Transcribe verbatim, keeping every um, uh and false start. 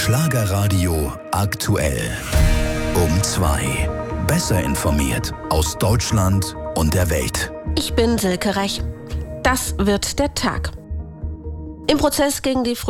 Schlagerradio aktuell. Um zwei. Besser informiert aus Deutschland und der Welt. Ich bin Silke Reich. Das wird der Tag. Im Prozess gegen die